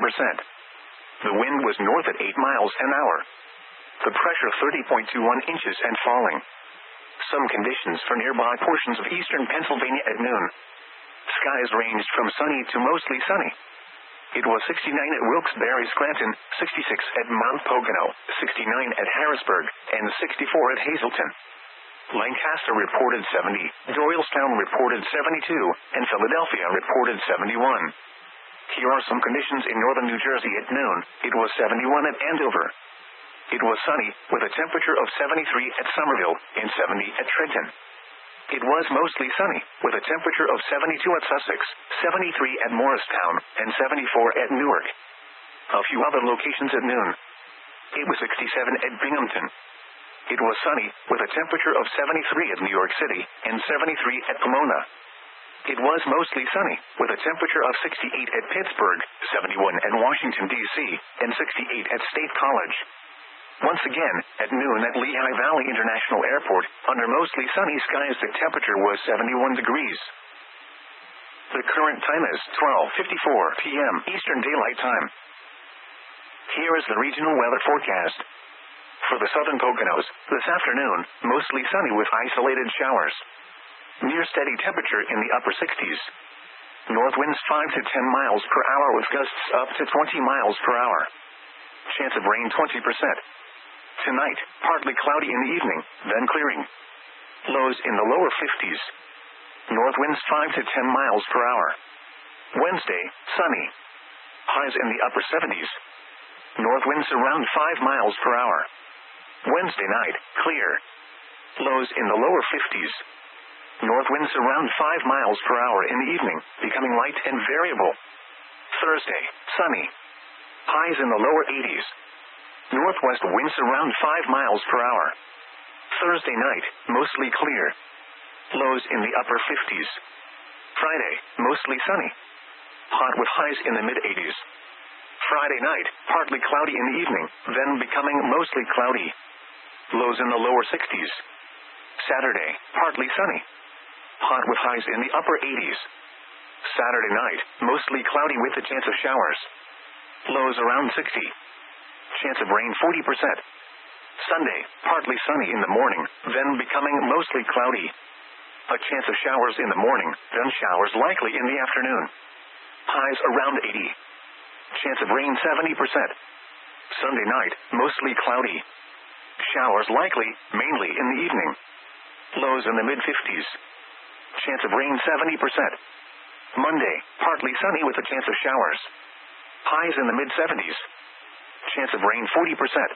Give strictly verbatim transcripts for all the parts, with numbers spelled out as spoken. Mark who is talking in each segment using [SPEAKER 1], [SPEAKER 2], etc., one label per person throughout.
[SPEAKER 1] percent. The wind was north at eight miles an hour. The pressure thirty point two one inches and falling. Some conditions for nearby portions of eastern Pennsylvania at noon. Skies ranged from sunny to mostly sunny. It was sixty-nine at Wilkes-Barre, Scranton, sixty-six at Mount Pocono, sixty-nine at Harrisburg, and sixty-four at Hazleton. Lancaster reported seventy, Doylestown reported seventy-two, and Philadelphia reported seventy-one. Here are some conditions in northern New Jersey at noon. It was seventy-one at Andover. It was sunny, with a temperature of seventy-three at Somerville, and seventy at Trenton. It was mostly sunny, with a temperature of seventy-two at Sussex, seventy-three at Morristown, and seventy-four at Newark. A few other locations at noon. It was sixty-seven at Binghamton. It was sunny, with a temperature of seventy-three at New York City, and seventy-three at Pomona. It was mostly sunny, with a temperature of sixty-eight at Pittsburgh, seventy-one at Washington, D C, and sixty-eight at State College. Once again, at noon at Lehigh Valley International Airport, under mostly sunny skies, the temperature was seventy-one degrees. The current time is twelve fifty-four p m Eastern Daylight Time. Here is the regional weather forecast. For the southern Poconos, this afternoon, mostly sunny with isolated showers. Near steady temperature in the upper sixties. North winds five to ten miles per hour with gusts up to twenty miles per hour. Chance of rain twenty percent. Tonight, partly cloudy in the evening, then clearing. Lows in the lower fifties. North winds five to ten miles per hour. Wednesday, sunny. Highs in the upper seventies. North winds around five miles per hour. Wednesday night, clear. Lows in the lower fifties. North winds around five miles per hour in the evening, becoming light and variable. Thursday, sunny. Highs in the lower eighties. Northwest winds around five miles per hour. Thursday night, mostly clear. Lows in the upper fifties. Friday, mostly sunny. Hot with highs in the mid-eighties. Friday night, partly cloudy in the evening, then becoming mostly cloudy. Lows in the lower sixties. Saturday, partly sunny. Hot with highs in the upper eighties. Saturday night, mostly cloudy with a chance of showers. Lows around sixty. Chance of rain forty percent. Sunday, partly sunny in the morning, then becoming mostly cloudy. A chance of showers in the morning, then showers likely in the afternoon. Highs around eighty. Chance of rain seventy percent. Sunday night, mostly cloudy. Showers likely, mainly in the evening. Lows in the mid-fifties. Chance of rain seventy percent. Monday, partly sunny with a chance of showers. Highs in the mid-seventies. Chance of rain forty percent.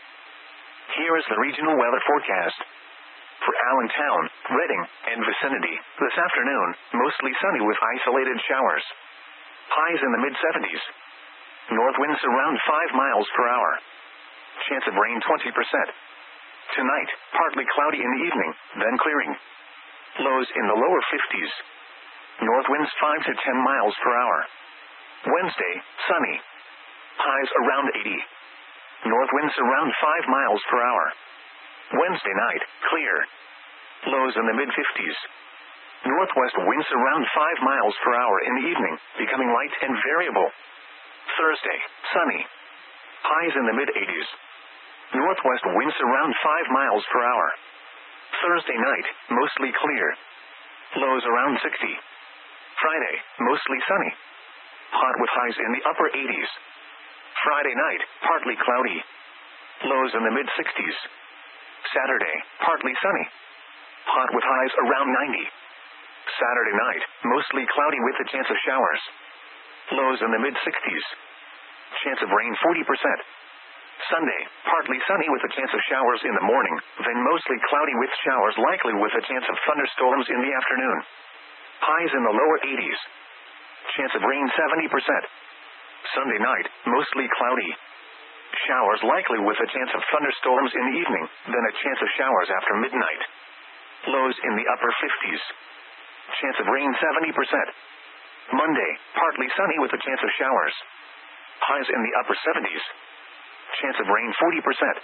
[SPEAKER 1] Here is the regional weather forecast. For Allentown, Reading, and vicinity, this afternoon, mostly sunny with isolated showers. Highs in the mid-seventies. North winds around five miles per hour. Chance of rain twenty percent. Tonight, partly cloudy in the evening, then clearing. Lows in the lower fifties. North winds five to ten miles per hour. Wednesday, sunny. Highs around eighty. North winds around five miles per hour. Wednesday night, clear. Lows in the mid-fifties. Northwest winds around five miles per hour in the evening, becoming light and variable. Thursday, sunny. Highs in the mid-eighties. Northwest winds around five miles per hour. Thursday night, mostly clear. Lows around sixty. Friday, mostly sunny. Hot with highs in the upper eighties. Friday night, partly cloudy. Lows in the mid-sixties. Saturday, partly sunny. Hot with highs around ninety. Saturday night, mostly cloudy with a chance of showers. Lows in the mid-sixties. Chance of rain forty percent. Sunday, partly sunny with a chance of showers in the morning, then mostly cloudy with showers likely with a chance of thunderstorms in the afternoon. Highs in the lower eighties. Chance of rain seventy percent. Sunday night, mostly cloudy. Showers likely with a chance of thunderstorms in the evening, then a chance of showers after midnight. Lows in the upper fifties. Chance of rain seventy percent. Monday, partly sunny with a chance of showers. Highs in the upper seventies. Chance of rain forty percent.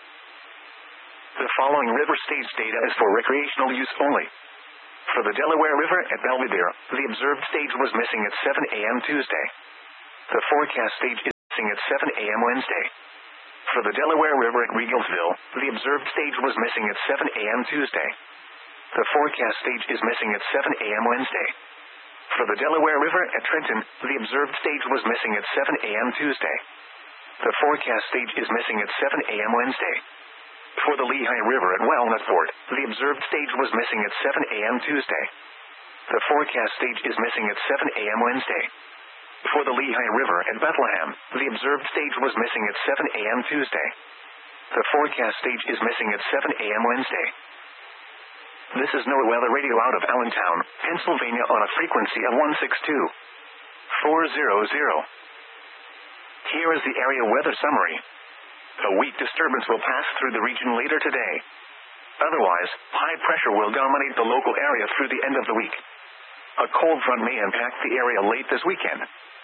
[SPEAKER 1] The following river stage data is for recreational use only. For the Delaware River at Belvidere, the observed stage was missing at seven a m Tuesday. The forecast stage is missing at seven a m Wednesday. For the Delaware River at Regalsville, the observed stage was missing at seven a m Tuesday. The forecast stage is missing at seven a m Wednesday. For the Delaware River at Trenton, the observed stage was missing at seven a m Tuesday. The forecast stage is missing at seven a m Wednesday. For the Lehigh River at Walnutport, the observed stage was missing at seven a m Tuesday. The forecast stage is missing at seven a m Wednesday. For the Lehigh River at Bethlehem, the observed stage was missing at seven a m Tuesday. The forecast stage is missing at seven a m Wednesday. This is NOAA Weather Radio out of Allentown, Pennsylvania on a frequency of one six two four hundred. Here is the area weather summary. A weak disturbance will pass through the region later today. Otherwise, high pressure will dominate the local area through the end of the week. A cold front may impact the area late this weekend.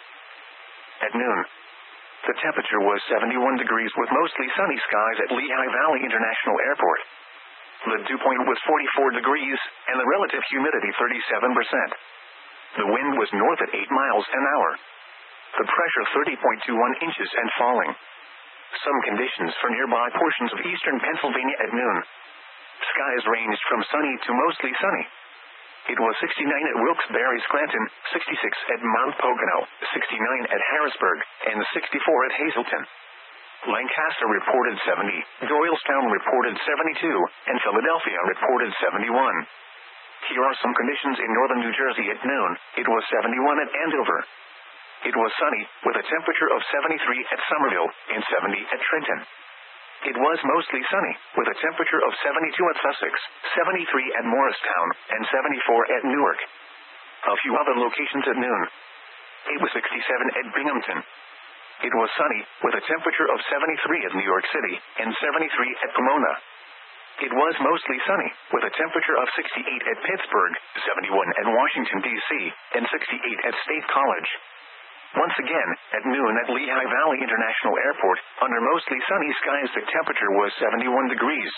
[SPEAKER 1] At noon, the temperature was seventy-one degrees with mostly sunny skies at Lehigh Valley International Airport. The dew point was forty-four degrees, and the relative humidity thirty-seven percent. The wind was north at eight miles an hour. The pressure thirty point two one inches and falling. Some conditions for nearby portions of eastern Pennsylvania at noon. Skies ranged from sunny to mostly sunny. It was sixty-nine at Wilkes-Barre, Scranton, sixty-six at Mount Pocono, sixty-nine at Harrisburg, and sixty-four at Hazleton. Lancaster reported seventy, Doylestown reported seventy-two, and Philadelphia reported seventy-one. Here are some conditions in northern New Jersey at noon. It was seventy-one at Andover. It was sunny, with a temperature of seventy-three at Somerville, and seventy at Trenton. It was mostly sunny, with a temperature of seventy-two at Sussex, seventy-three at Morristown, and seventy-four at Newark. A few other locations at noon. It was sixty-seven at Binghamton. It was sunny, with a temperature of seventy-three at New York City, and seventy-three at Pomona. It was mostly sunny, with a temperature of sixty-eight at Pittsburgh, seventy-one at Washington, D C, and sixty-eight at State College. Once again, at noon at Lehigh Valley International Airport, under mostly sunny skies the temperature was seventy-one degrees.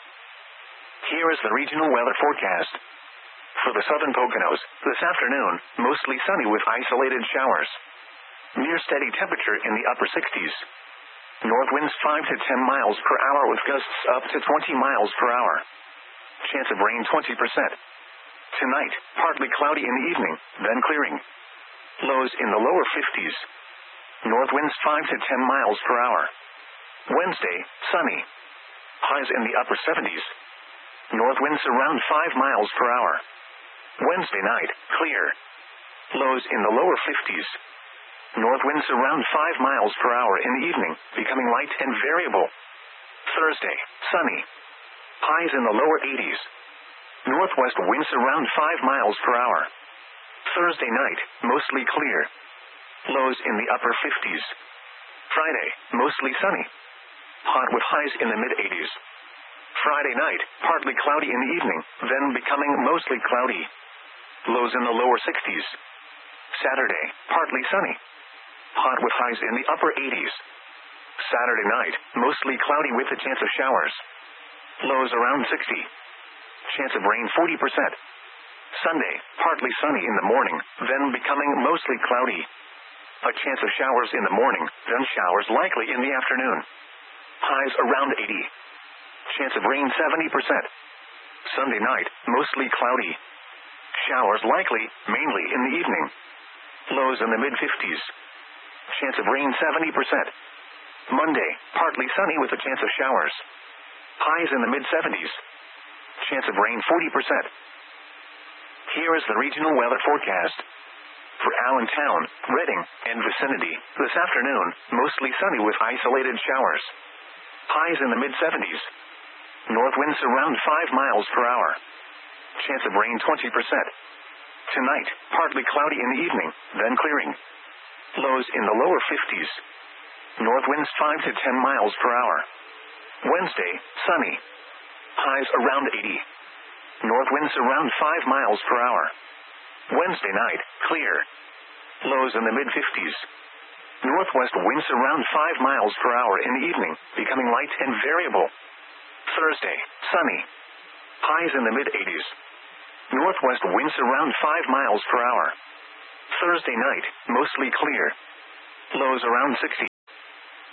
[SPEAKER 1] Here is the regional weather forecast. For the southern Poconos, this afternoon, mostly sunny with isolated showers. Near steady temperature in the upper sixties. North winds five to ten miles per hour with gusts up to twenty miles per hour. Chance of rain twenty percent. Tonight, partly cloudy in the evening, then clearing. Lows in the lower fifties. North winds five to ten miles per hour. Wednesday, sunny. Highs in the upper seventies. North winds around five miles per hour. Wednesday night, clear. Lows in the lower fifties. North winds around five miles per hour in the evening, becoming light and variable. Thursday, sunny. Highs in the lower eighties. Northwest winds around five miles per hour. Thursday night, mostly clear. Lows in the upper fifties. Friday, mostly sunny. Hot with highs in the mid-eighties. Friday night, partly cloudy in the evening, then becoming mostly cloudy. Lows in the lower sixties. Saturday, partly sunny. Hot with highs in the upper eighties. Saturday night, mostly cloudy with a chance of showers. Lows around sixty. Chance of rain forty percent. Sunday, partly sunny in the morning, then becoming mostly cloudy. A chance of showers in the morning, then showers likely in the afternoon. Highs around eighty. Chance of rain seventy percent. Sunday night, mostly cloudy. Showers likely, mainly in the evening. Lows in the mid-fifties. Chance of rain seventy percent. Monday, partly sunny with a chance of showers. Highs in the mid-seventies. Chance of rain forty percent. Here is the regional weather forecast. For Allentown, Reading, and vicinity, this afternoon, mostly sunny with isolated showers. Highs in the mid-seventies. North winds around five miles per hour. Chance of rain twenty percent. Tonight, partly cloudy in the evening, then clearing. Lows in the lower fifties. North winds five to ten miles per hour. Wednesday, sunny. Highs around eighty. North winds around five miles per hour. Wednesday night, clear. Lows in the mid-fifties. Northwest winds around five miles per hour in the evening, becoming light and variable. Thursday, sunny. Highs in the mid-eighties. Northwest winds around five miles per hour. Thursday night, mostly clear. Lows around sixty.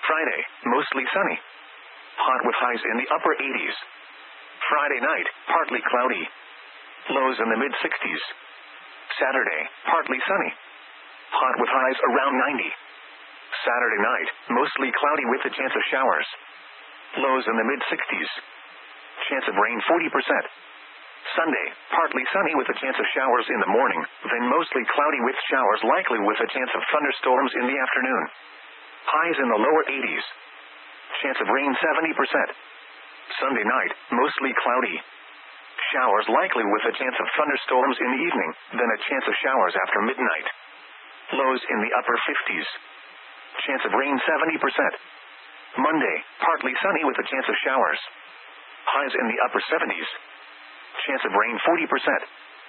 [SPEAKER 1] Friday, mostly sunny. Hot with highs in the upper eighties. Friday night, partly cloudy. Lows in the mid sixties. Saturday, partly sunny. Hot with highs around ninety. Saturday night, mostly cloudy with a chance of showers. Lows in the mid sixties. Chance of rain forty percent. Sunday, partly sunny with a chance of showers in the morning, then mostly cloudy with showers likely with a chance of thunderstorms in the afternoon. Highs in the lower eighties. Chance of rain seventy percent. Sunday night, mostly cloudy. Showers likely with a chance of thunderstorms in the evening, then a chance of showers after midnight. Lows in the upper fifties. Chance of rain seventy percent. Monday, partly sunny with a chance of showers. Highs in the upper seventies. Chance of rain forty percent.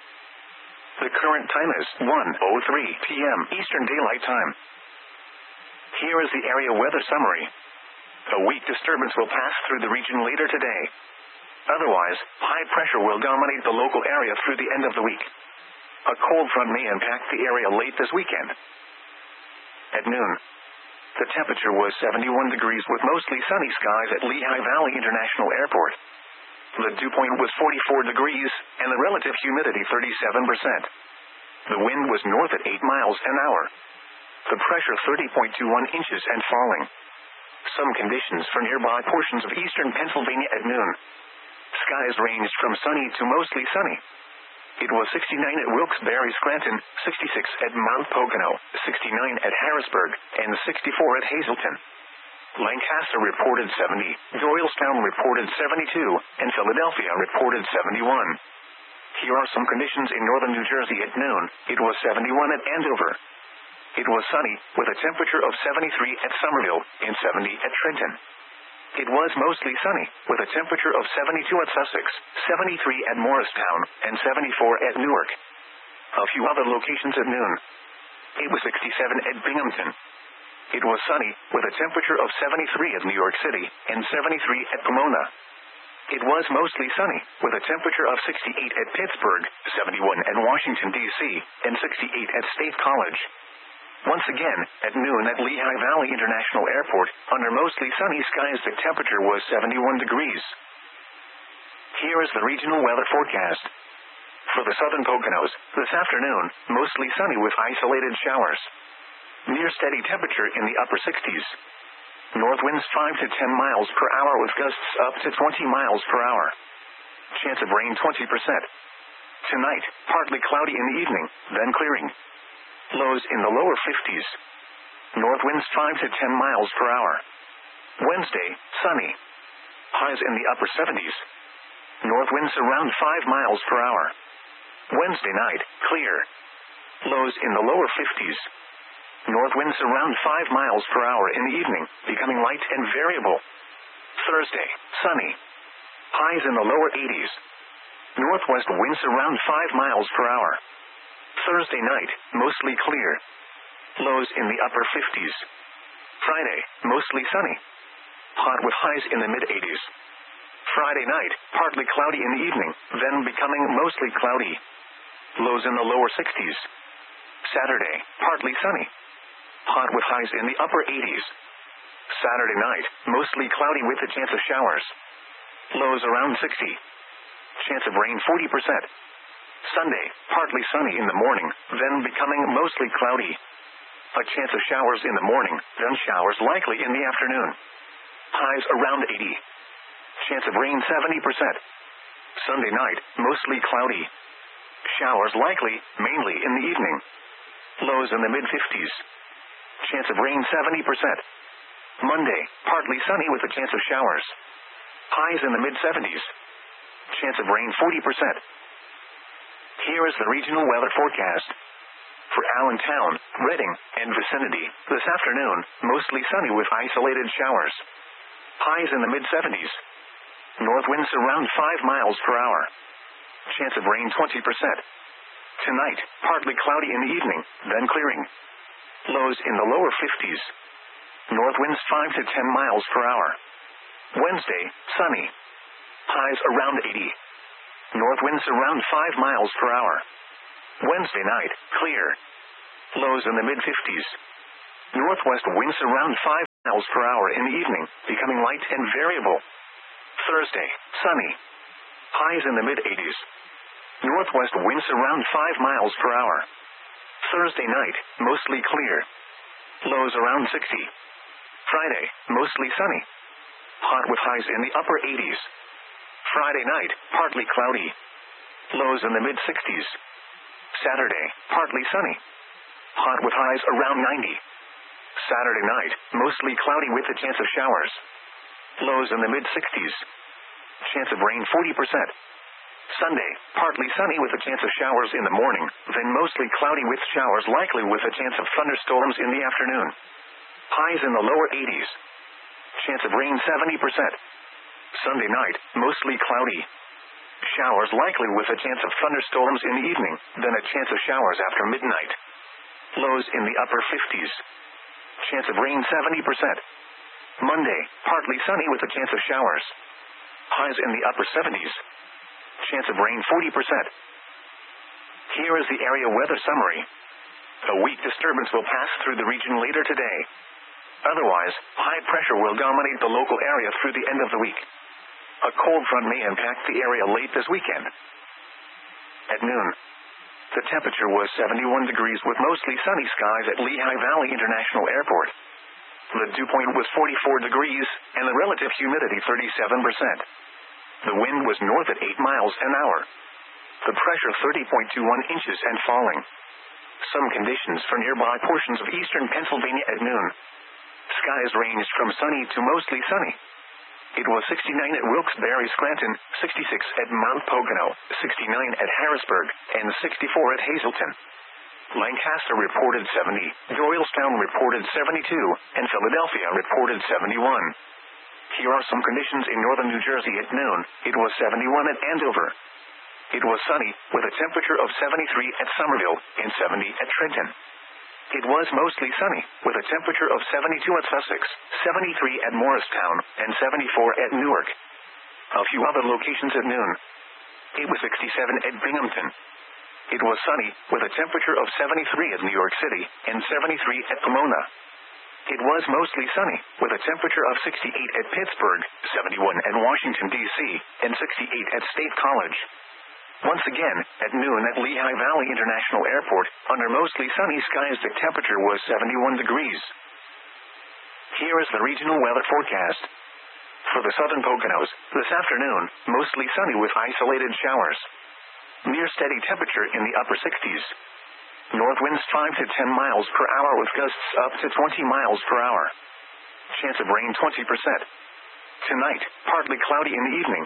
[SPEAKER 1] The current time is one oh three p m Eastern Daylight Time. Here is the area weather summary. A weak disturbance will pass through the region later today. Otherwise, high pressure will dominate the local area through the end of the week. A cold front may impact the area late this weekend. At noon, the temperature was seventy-one degrees with mostly sunny skies at Lehigh Valley International Airport. The dew point was forty-four degrees, and the relative humidity thirty-seven percent. The wind was north at eight miles an hour. The pressure thirty point two one inches and falling. Some conditions for nearby portions of eastern Pennsylvania at noon. Skies ranged from sunny to mostly sunny. It was sixty-nine at Wilkes-Barre, Scranton, sixty-six at Mount Pocono, sixty-nine at Harrisburg, and sixty-four at Hazleton. Lancaster reported seventy, Doylestown reported seventy-two, and Philadelphia reported seventy-one. Here are some conditions in northern New Jersey at noon. It was seventy-one at Andover. It was sunny, with a temperature of seventy-three at Somerville, and seventy at Trenton. It was mostly sunny, with a temperature of seventy-two at Sussex, seventy-three at Morristown, and seventy-four at Newark. A few other locations at noon. It was sixty-seven at Binghamton. It was sunny, with a temperature of seventy-three at New York City, and seventy-three at Pomona. It was mostly sunny, with a temperature of sixty-eight at Pittsburgh, seventy-one at Washington, D C, and sixty-eight at State College. Once again, at noon at Lehigh Valley International Airport, under mostly sunny skies the temperature was seventy-one degrees. Here is the regional weather forecast. For the southern Poconos, this afternoon, mostly sunny with isolated showers. Near steady temperature in the upper sixties. North winds five to ten miles per hour with gusts up to twenty miles per hour. Chance of rain twenty percent. Tonight, partly cloudy in the evening, then clearing. Lows in the lower fifties. North winds five to ten miles per hour. Wednesday, sunny. Highs in the upper seventies. North winds around five miles per hour. Wednesday night, clear. Lows in the lower fifties. North winds around five miles per hour in the evening, becoming light and variable. Thursday, sunny. Highs in the lower eighties. Northwest winds around five miles per hour. Thursday night, mostly clear. Lows in the upper fifties. Friday, mostly sunny. Hot with highs in the mid eighties. Friday night, partly cloudy in the evening, then becoming mostly cloudy. Lows in the lower sixties. Saturday, partly sunny. Hot with highs in the upper eighties. Saturday night, mostly cloudy with a chance of showers. Lows around sixty. Chance of rain forty percent. Sunday, partly sunny in the morning, then becoming mostly cloudy. A chance of showers in the morning, then showers likely in the afternoon. Highs around eighty. Chance of rain seventy percent. Sunday night, mostly cloudy. Showers likely, mainly in the evening. Lows in the mid fifties. Chance of rain seventy percent. Monday, partly sunny with a chance of showers. Highs in the mid seventies. Chance of rain forty percent. Here is the regional weather forecast. For Allentown, Reading, and vicinity, this afternoon, mostly sunny with isolated showers. Highs in the mid seventies. North winds around five miles per hour. Chance of rain twenty percent. Tonight, partly cloudy in the evening, then clearing. Lows in the lower fifties. North winds five to ten miles per hour. Wednesday, sunny. Highs around eighty. North winds around five miles per hour. Wednesday night, clear. Lows in the mid fifties. Northwest winds around five miles per hour in the evening, becoming light and variable. Thursday, sunny. Highs in the mid eighties. Northwest winds around five miles per hour. Thursday night, mostly clear. Lows around sixty. Friday, mostly sunny. Hot with highs in the upper eighties. Friday night, partly cloudy. Lows in the mid sixties. Saturday, partly sunny. Hot with highs around ninety. Saturday night, mostly cloudy with a chance of showers. Lows in the mid sixties. Chance of rain forty percent. Sunday, partly sunny with a chance of showers in the morning, then mostly cloudy with showers likely with a chance of thunderstorms in the afternoon. Highs in the lower eighties. Chance of rain seventy percent. Sunday night, mostly cloudy. Showers likely with a chance of thunderstorms in the evening, then a chance of showers after midnight. Lows in the upper fifties. Chance of rain seventy percent. Monday, partly sunny with a chance of showers. Highs in the upper seventies. Chance of rain forty percent. Here is the area weather summary. A weak disturbance will pass through the region later today. Otherwise, high pressure will dominate the local area through the end of the week. A cold front may impact the area late this weekend. At noon, the temperature was seventy-one degrees with mostly sunny skies at Lehigh Valley International Airport. The dew point was forty-four degrees, and the relative humidity thirty-seven percent. The wind was north at eight miles an hour. The pressure thirty point two one inches and falling. Some conditions for nearby portions of eastern Pennsylvania at noon. Skies ranged from sunny to mostly sunny. It was sixty-nine at Wilkes-Barre, Scranton, sixty-six at Mount Pocono, sixty-nine at Harrisburg, and sixty-four at Hazleton. Lancaster reported seventy, Doylestown reported seventy-two, and Philadelphia reported seventy-one. Here are some conditions in northern New Jersey at noon. It was seventy-one at Andover. It was sunny, with a temperature of seventy-three at Somerville, and seventy at Trenton. It was mostly sunny, with a temperature of seventy-two at Sussex, seventy-three at Morristown, and seventy-four at Newark. A few other locations at noon. It was sixty-seven at Binghamton. It was sunny, with a temperature of seventy-three at New York City, and seventy-three at Pomona. It was mostly sunny, with a temperature of sixty-eight at Pittsburgh, seventy-one at Washington, D C, and sixty-eight at State College. Once again, at noon at Lehigh Valley International Airport, under mostly sunny skies the temperature was seventy-one degrees. Here is the regional weather forecast. For the southern Poconos, this afternoon, mostly sunny with isolated showers. Near steady temperature in the upper sixties. North winds five to ten miles per hour with gusts up to twenty miles per hour. Chance of rain twenty percent. Tonight, partly cloudy in the evening.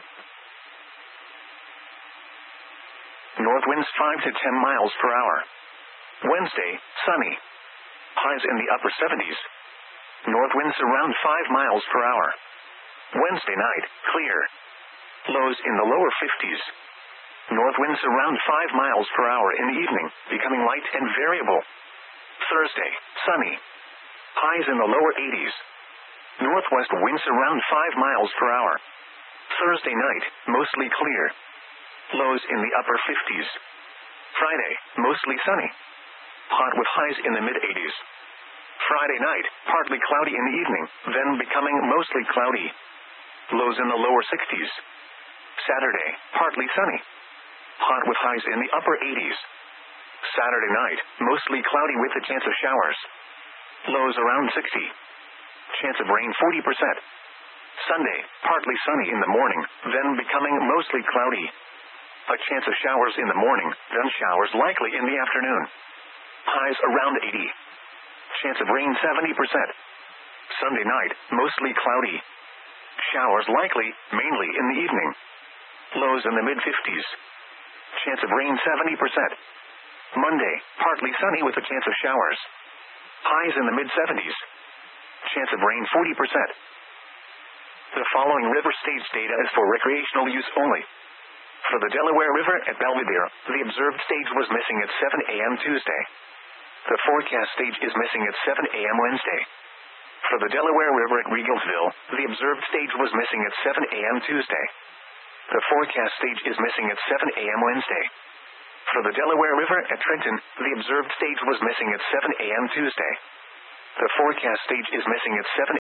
[SPEAKER 1] North winds five to ten miles per hour. Wednesday, sunny. Highs in the upper seventies. North winds around five miles per hour. Wednesday night, clear. Lows in the lower fifties. North winds around five miles per hour in the evening, becoming light and variable. Thursday, sunny. Highs in the lower eighties. Northwest winds around five miles per hour. Thursday night, mostly clear. Lows in the upper fifties. Friday, mostly sunny. Hot with highs in the mid eighties. Friday night, partly cloudy in the evening, then becoming mostly cloudy. Lows in the lower sixties. Saturday, partly sunny. Hot with highs in the upper eighties. Saturday night, mostly cloudy with a chance of showers. Lows around sixty. Chance of rain forty percent. Sunday, partly sunny in the morning, then becoming mostly cloudy. A chance of showers in the morning, then showers likely in the afternoon. Highs around eighty. Chance of rain seventy percent. Sunday night, mostly cloudy. Showers likely, mainly in the evening. Lows in the mid fifties. Chance of rain seventy percent. Monday, partly sunny with a chance of showers. Highs in the mid seventies. Chance of rain forty percent. The following river stage data is for recreational use only. For the Delaware River at Belvidere, the observed stage was missing at seven a m Tuesday. The forecast stage is missing at seven a m Wednesday. For the Delaware River at Regalsville, the observed stage was missing at seven a m Tuesday. The forecast stage is missing at seven a m Wednesday. For the Delaware River at Trenton, the observed stage was missing at seven a m Tuesday. The forecast stage is missing at seven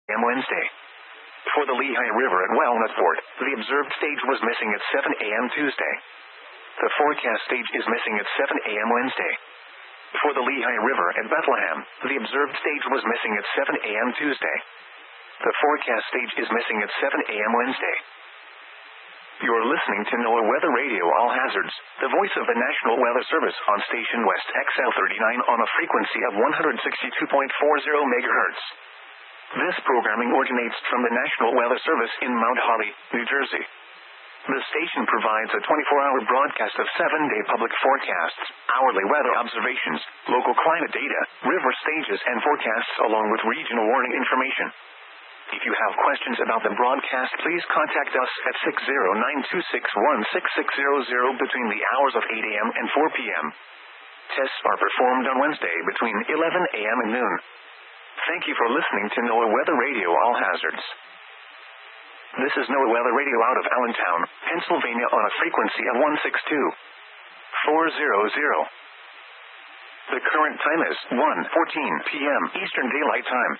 [SPEAKER 1] a m Wednesday. For the Lehigh River at Walnutport, the observed stage was missing at seven a m Tuesday. The forecast stage is missing at seven a m Wednesday. For the Lehigh River at Bethlehem, the observed stage was missing at seven a m Tuesday. The forecast stage is missing at seven a m Wednesday. You're listening to NOAA Weather Radio All Hazards, the voice of the National Weather Service on station West X L thirty-nine on a frequency of one hundred sixty-two point four zero megahertz. This programming originates from the National Weather Service in Mount Holly, New Jersey. The station provides a twenty-four hour broadcast of seven-day public forecasts, hourly weather observations, local climate data, river stages and forecasts along with regional warning information. If you have questions about the broadcast, please contact us at six zero nine two six one six six zero zero between the hours of eight a m and four p m Tests are performed on Wednesday between eleven a m and noon. Thank you for listening to NOAA Weather Radio All Hazards. This is NOAA Weather Radio out of Allentown, Pennsylvania on a frequency of one six two four zero zero. The current time is one fourteen p m Eastern Daylight Time.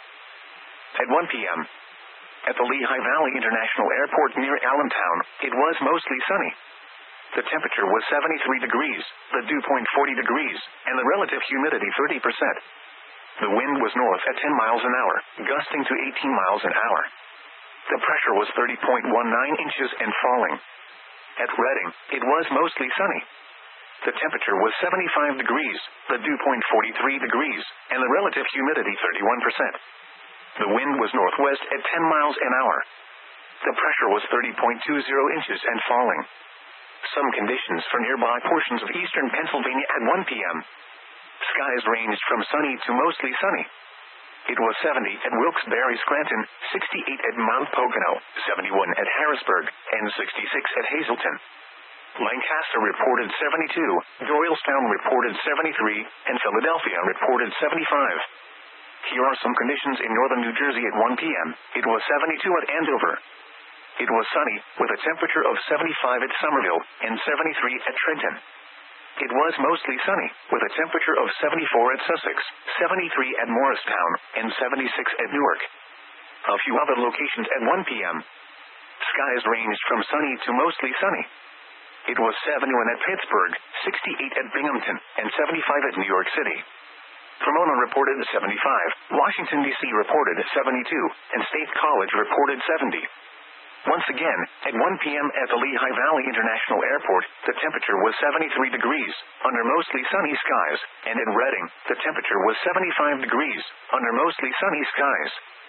[SPEAKER 1] At one p m at the Lehigh Valley International Airport near Allentown, it was mostly sunny. The temperature was seventy-three degrees, the dew point forty degrees, and the relative humidity thirty percent. The wind was north at ten miles an hour, gusting to eighteen miles an hour. The pressure was thirty point one nine inches and falling. At Reading, it was mostly sunny. The temperature was seventy-five degrees, the dew point forty-three degrees, and the relative humidity thirty-one percent. The wind was northwest at ten miles an hour. The pressure was thirty point two zero inches and falling. Some conditions for nearby portions of eastern Pennsylvania at one p m Skies ranged from sunny to mostly sunny. It was seventy at Wilkes-Barre Scranton, sixty-eight at Mount Pocono, seventy-one at Harrisburg, and sixty-six at Hazleton. Lancaster reported seventy-two, Doylestown reported seventy-three, and Philadelphia reported seventy-five. Here are some conditions in northern New Jersey at one p m It was seventy-two at Andover. It was sunny, with a temperature of seventy-five at Somerville, and seventy-three at Trenton. It was mostly sunny, with a temperature of seventy-four at Sussex, seventy-three at Morristown, and seventy-six at Newark. A few other locations at one p m Skies ranged from sunny to mostly sunny. It was seventy-one at Pittsburgh, sixty-eight at Binghamton, and seventy-five at New York City. Pomona reported seventy-five, Washington, D C reported seventy-two, and State College reported seventy. Once again, at one p m at the Lehigh Valley International Airport, the temperature was seventy-three degrees, under mostly sunny skies, and at Reading, the temperature was seventy-five degrees, under mostly sunny skies.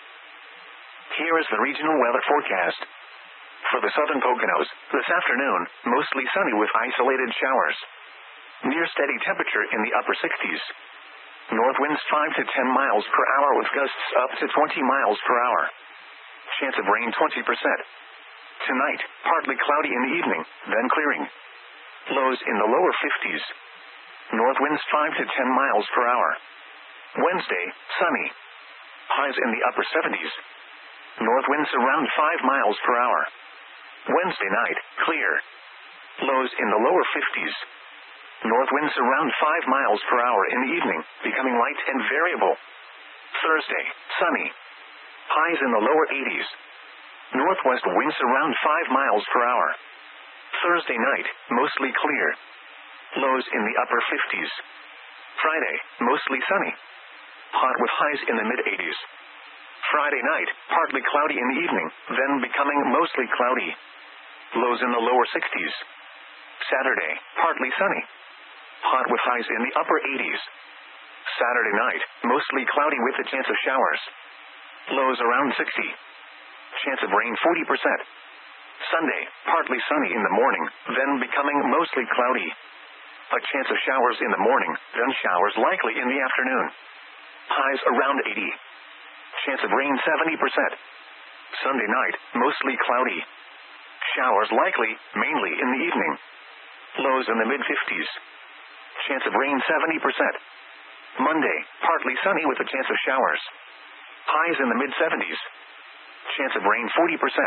[SPEAKER 1] Here is the regional weather forecast. For the southern Poconos, this afternoon, mostly sunny with isolated showers. Near steady temperature in the upper sixties. North winds five to ten miles per hour with gusts up to twenty miles per hour. Chance of rain twenty percent. Tonight, partly cloudy in the evening, then clearing. Lows in the lower fifties. North winds five to ten miles per hour. Wednesday, sunny. Highs in the upper seventies. North winds around five miles per hour. Wednesday night, clear. Lows in the lower fifties. North winds around five miles per hour in the evening, becoming light and variable. Thursday, sunny. Highs in the lower eighties. Northwest winds around five miles per hour. Thursday night, mostly clear. Lows in the upper fifties. Friday, mostly sunny. Hot with highs in the mid-eighties. Friday night, partly cloudy in the evening, then becoming mostly cloudy. Lows in the lower sixties. Saturday, partly sunny. Hot with highs in the upper eighties. Saturday night, mostly cloudy with a chance of showers. Lows around sixty. Chance of rain forty percent. Sunday, partly sunny in the morning, then becoming mostly cloudy. A chance of showers in the morning, then showers likely in the afternoon. Highs around eighty. Chance of rain seventy percent. Sunday night, mostly cloudy. Showers likely, mainly in the evening. Lows in the mid-fifties. Chance of rain seventy percent. Monday, partly sunny with a chance of showers. Highs in the mid-seventies. Chance of rain forty percent.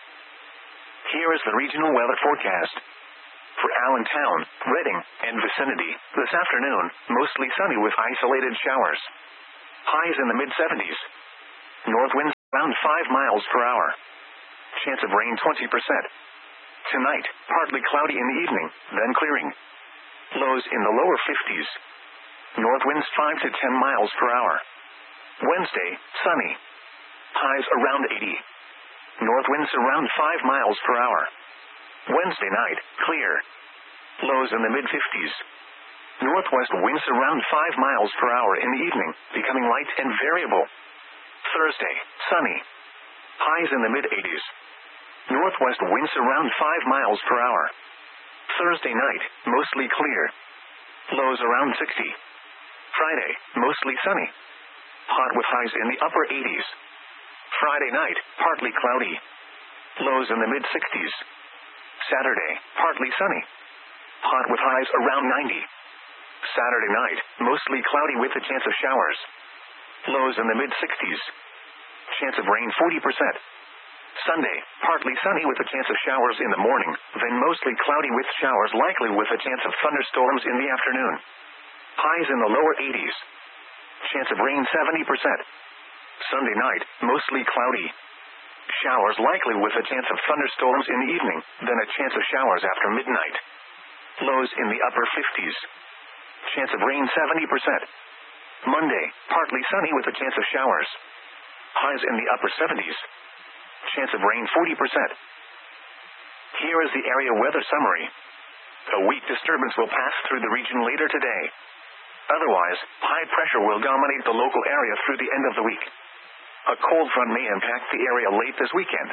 [SPEAKER 1] Here is the regional weather forecast. For Allentown, Reading, and vicinity, this afternoon, mostly sunny with isolated showers. Highs in the mid-seventies. North winds around five miles per hour. Chance of rain twenty percent. Tonight, partly cloudy in the evening, then clearing. Lows in the lower fifties. North winds five to ten miles per hour. Wednesday, sunny. Highs around eighty. North winds around five miles per hour. Wednesday night, clear. Lows in the mid-fifties. Northwest winds around five miles per hour in the evening, becoming light and variable. Thursday, sunny. Highs in the mid-eighties. Northwest winds around five miles per hour. Thursday night, mostly clear. Lows around sixty. Friday, mostly sunny. Hot with highs in the upper eighties. Friday night, partly cloudy. Lows in the mid-sixties. Saturday, partly sunny. Hot with highs around ninety. Saturday night, mostly cloudy with a chance of showers. Lows in the mid-sixties. Chance of rain forty percent. Sunday, partly sunny with a chance of showers in the morning, then mostly cloudy with showers likely with a chance of thunderstorms in the afternoon. Highs in the lower eighties. Chance of rain seventy percent. Sunday night, mostly cloudy. Showers likely with a chance of thunderstorms in the evening, then a chance of showers after midnight. Lows in the upper fifties. Chance of rain seventy percent. Monday, partly sunny with a chance of showers. Highs in the upper seventies. Chance of rain forty percent. Here is the area weather summary. A weak disturbance will pass through the region later today. Otherwise, high pressure will dominate the local area through the end of the week. A cold front may impact the area late this weekend.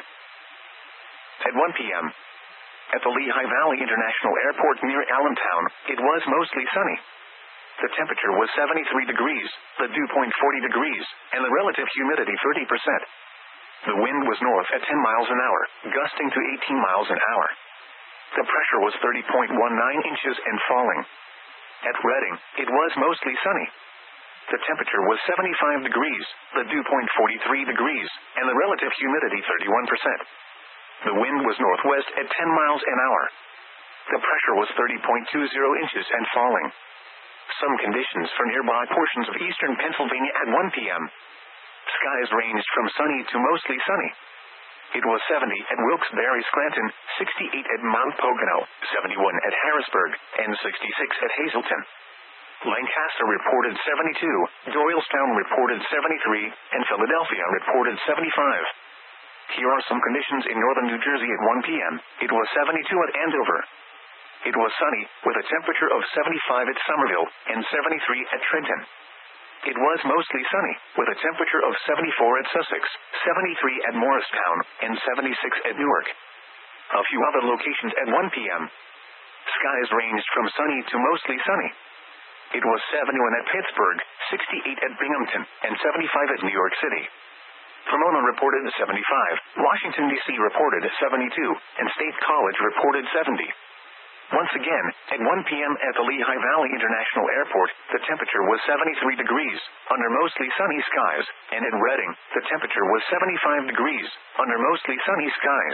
[SPEAKER 1] At one p.m. at the Lehigh Valley International Airport near Allentown, it was mostly sunny. The temperature was seventy-three degrees, the dew point forty degrees, and the relative humidity thirty percent. The wind was north at ten miles an hour, gusting to eighteen miles an hour. The pressure was thirty point one nine inches and falling. At Redding, it was mostly sunny. The temperature was seventy-five degrees, the dew point forty-three degrees, and the relative humidity thirty-one percent. The wind was northwest at ten miles an hour. The pressure was thirty point two zero inches and falling. Some conditions for nearby portions of eastern Pennsylvania at one p.m. Skies ranged from sunny to mostly sunny. It was seventy at Wilkes-Barre Scranton, sixty-eight at Mount Pocono, seventy-one at Harrisburg, and sixty-six at Hazleton. Lancaster reported seventy-two, Doylestown reported seventy-three, and Philadelphia reported seventy-five. Here are some conditions in northern New Jersey at one p.m. It was seventy-two at Andover. It was sunny, with a temperature of seventy-five at Somerville, and seventy-three at Trenton. It was mostly sunny, with a temperature of seventy-four at Sussex, seventy-three at Morristown, and seventy-six at Newark. A few other locations at one p.m. Skies ranged from sunny to mostly sunny. It was seventy-one at Pittsburgh, sixty-eight at Binghamton, and seventy-five at New York City. Pomona reported seventy-five, Washington, D C reported seventy-two, and State College reported seventy. Once again, at one p.m. at the Lehigh Valley International Airport, the temperature was seventy-three degrees, under mostly sunny skies, and at Redding, the temperature was seventy-five degrees, under mostly sunny skies.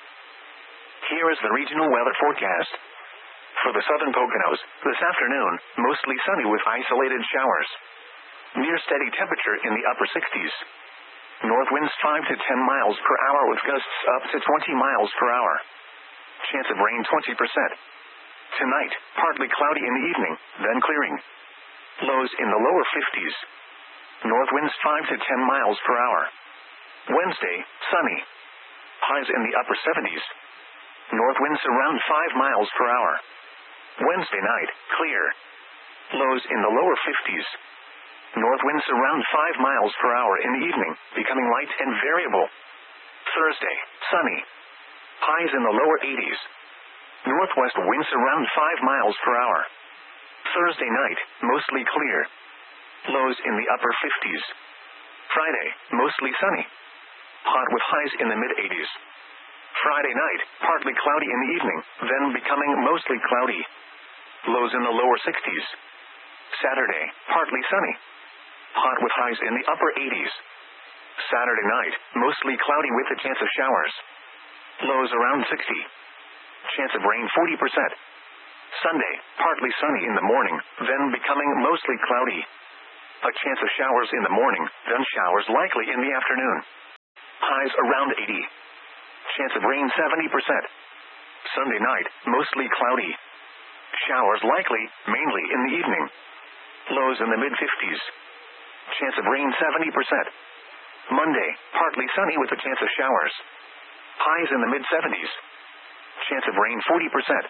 [SPEAKER 1] Here is the regional weather forecast. For the southern Poconos, this afternoon, mostly sunny with isolated showers. Near steady temperature in the upper sixties. North winds five to ten miles per hour with gusts up to twenty miles per hour. Chance of rain twenty percent. Tonight, partly cloudy in the evening, then clearing. Lows in the lower fifties. North winds five to ten miles per hour. Wednesday, sunny. Highs in the upper seventies. North winds around five miles per hour. Wednesday night, clear. Lows in the lower fifties. North winds around five miles per hour in the evening, becoming light and variable. Thursday, sunny. Highs in the lower eighties. Northwest winds around five miles per hour. Thursday night, mostly clear. Lows in the upper fifties. Friday, mostly sunny. Hot with highs in the mid-eighties. Friday night, partly cloudy in the evening, then becoming mostly cloudy. Lows in the lower sixties. Saturday, partly sunny. Hot with highs in the upper eighties. Saturday night, mostly cloudy with a chance of showers. Lows around sixty. Chance of rain forty percent. Sunday, partly sunny in the morning, then becoming mostly cloudy. A chance of showers in the morning, then showers likely in the afternoon. highs around eighty. Chance of rain seventy percent. Sunday night, mostly cloudy. Showers likely, mainly in the evening. Lows in the mid-fifties. Chance of rain seventy percent. Monday, partly sunny with a chance of showers. Highs in the mid-seventies. Chance of rain forty percent.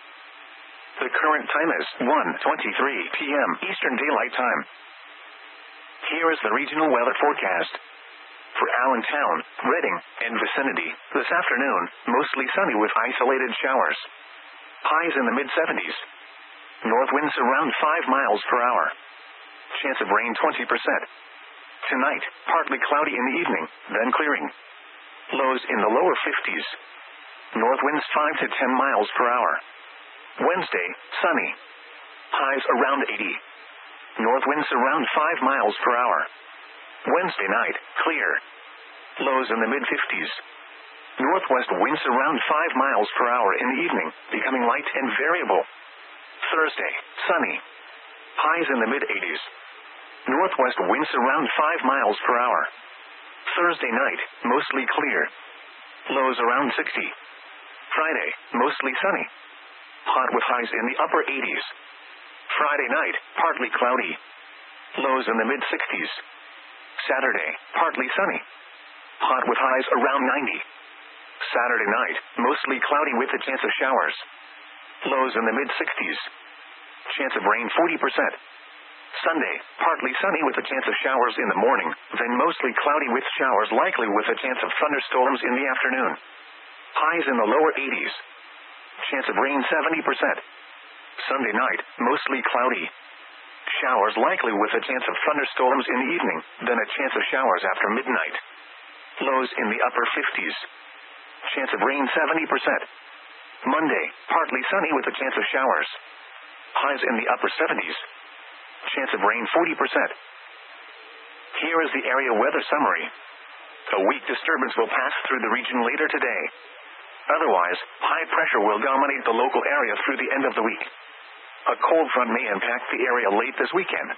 [SPEAKER 1] The current time is one twenty-three p m Eastern Daylight Time. Here is the regional weather forecast. For Allentown, Reading, and vicinity, this afternoon, mostly sunny with isolated showers. Highs in the mid-seventies. North winds around five miles per hour. Chance of rain twenty percent. Tonight, partly cloudy in the evening, then clearing. Lows in the lower fifties. North winds five to ten miles per hour. Wednesday, sunny. Highs around eighty. North winds around five miles per hour. Wednesday night, clear. Lows in the mid-fifties. Northwest winds around five miles per hour in the evening, becoming light and variable. Thursday, sunny. Highs in the mid-eighties. Northwest winds around five miles per hour. Thursday night, mostly clear. Lows around sixty. Friday, mostly sunny. Hot with highs in the upper eighties. Friday night, partly cloudy. Lows in the mid-sixties. Saturday, partly sunny. Hot with highs around ninety. Saturday night, mostly cloudy with a chance of showers. Lows in the mid-sixties. Chance of rain forty percent. Sunday, partly sunny with a chance of showers in the morning, then mostly cloudy with showers likely with a chance of thunderstorms in the afternoon. Highs in the lower eighties. Chance of rain seventy percent. Sunday night, mostly cloudy. Showers likely with a chance of thunderstorms in the evening, then a chance of showers after midnight. Lows in the upper fifties. Chance of rain seventy percent. Monday, partly sunny with a chance of showers. Highs in the upper seventies. Chance of rain forty percent. Here is the area weather summary. A weak disturbance will pass through the region later today. Otherwise, high pressure will dominate the local area through the end of the week. A cold front may impact the area late this weekend.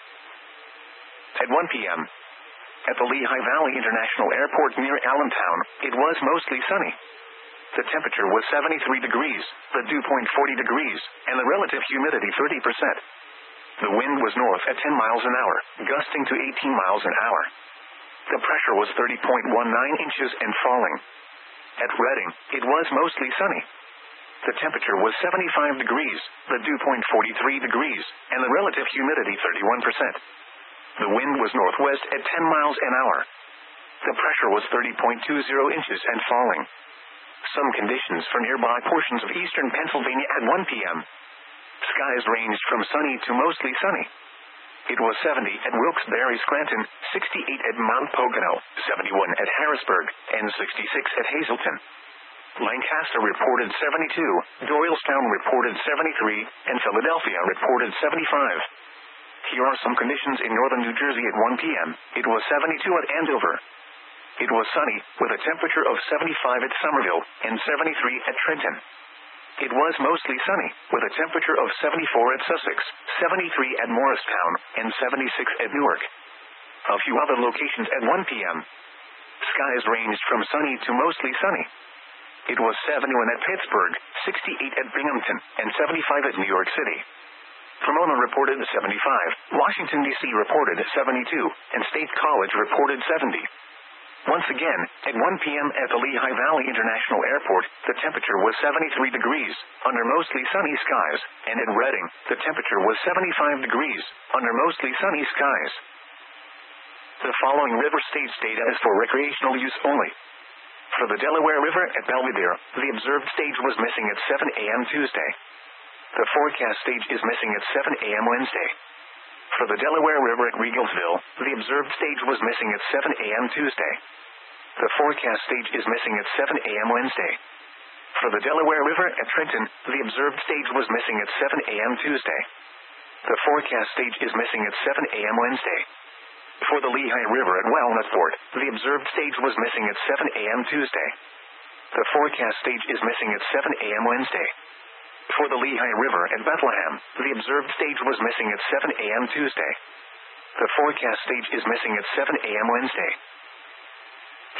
[SPEAKER 1] At one p m, at the Lehigh Valley International Airport near Allentown, it was mostly sunny. The temperature was seventy-three degrees, the dew point forty degrees, and the relative humidity thirty percent. The wind was north at ten miles an hour, gusting to eighteen miles an hour. The pressure was thirty point one nine inches and falling. At Reading, it was mostly sunny. The temperature was seventy-five degrees, the dew point forty-three degrees, and the relative humidity thirty-one percent. The wind was northwest at ten miles an hour. The pressure was thirty point two zero inches and falling. Some conditions for nearby portions of eastern Pennsylvania at one p m Skies ranged from sunny to mostly sunny. It was seventy at Wilkes-Barre, Scranton, sixty-eight at Mount Pocono, seventy-one at Harrisburg, and sixty-six at Hazleton. Lancaster reported seventy-two, Doylestown reported seventy-three, and Philadelphia reported seventy-five. Here are some conditions in northern New Jersey at one p m It was seventy-two at Andover. It was sunny, with a temperature of seventy-five at Somerville, and seventy-three at Trenton. It was mostly sunny, with a temperature of seventy-four at Sussex, seventy-three at Morristown, and seventy-six at Newark. A few other locations at one p m Skies ranged from sunny to mostly sunny. It was seventy-one at Pittsburgh, sixty-eight at Binghamton, and seventy-five at New York City. Pomona reported seventy-five, Washington, D C reported seventy-two, and State College reported seventy. Once again, at one p m at the Lehigh Valley International Airport, the temperature was seventy-three degrees, under mostly sunny skies, and at Reading, the temperature was seventy-five degrees, under mostly sunny skies. The following river stage data is for recreational use only. For the Delaware River at Belvidere, the observed stage was missing at seven a m Tuesday. The forecast stage is missing at seven a m Wednesday. For the Delaware River at Regalsville, the observed stage was missing at seven a m Tuesday. The forecast stage is missing at seven a m Wednesday. For the Delaware River at Trenton, the observed stage was missing at seven a m Tuesday. The forecast stage is missing at seven a m Wednesday. For the Lehigh River at Walnutford, the observed stage was missing at seven a m Tuesday. The forecast stage is missing at seven a m Wednesday. For the Lehigh River at Bethlehem, the observed stage was missing at seven a m Tuesday. The forecast stage is missing at seven a m Wednesday. Here is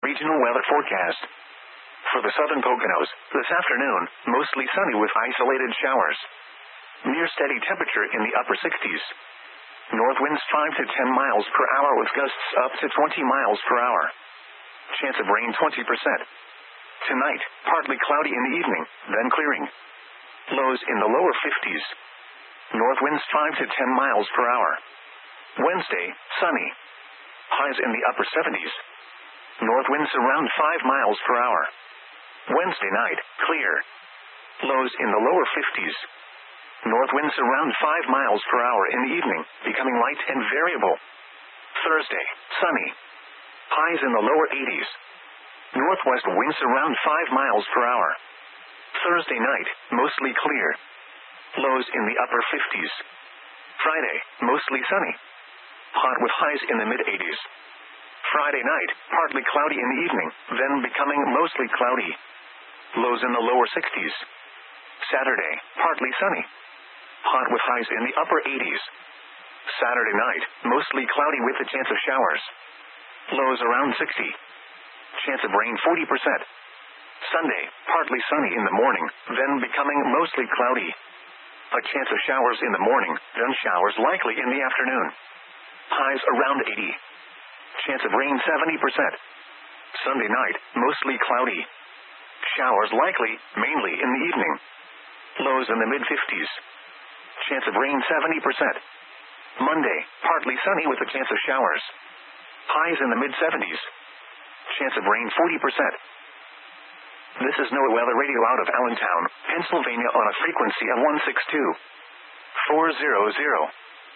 [SPEAKER 1] regional weather forecast. For the southern Poconos, this afternoon, mostly sunny with isolated showers. Near steady temperature in the upper sixties. North winds five to ten miles per hour with gusts up to twenty miles per hour. Chance of rain twenty percent. Tonight, partly cloudy in the evening, then clearing. Lows in the lower fifties. North winds five to ten miles per hour. Wednesday, sunny. Highs in the upper seventies. North winds around five miles per hour. Wednesday night, clear. Lows in the lower fifties. North winds around five miles per hour in the evening, becoming light and variable. Thursday, sunny. Highs in the lower eighties. Northwest winds around five miles per hour. Thursday night, mostly clear. Lows in the upper fifties. Friday, mostly sunny. Hot with highs in the mid-eighties. Friday night, partly cloudy in the evening, then becoming mostly cloudy. Lows in the lower sixties. Saturday, partly sunny. Hot with highs in the upper eighties. Saturday night, mostly cloudy with a chance of showers. Lows around sixty. Chance of rain forty percent. Sunday, partly sunny in the morning, then becoming mostly cloudy. A chance of showers in the morning, then showers likely in the afternoon. Highs around eighty. Chance of rain seventy percent. Sunday night, mostly cloudy. Showers likely, mainly in the evening. Lows in the mid-fifties. Chance of rain seventy percent. Monday, partly sunny with a chance of showers. Highs in the mid-seventies. Chance of rain forty percent. This is NOAA Weather Radio out of Allentown, Pennsylvania on a frequency of one six two point four hundred.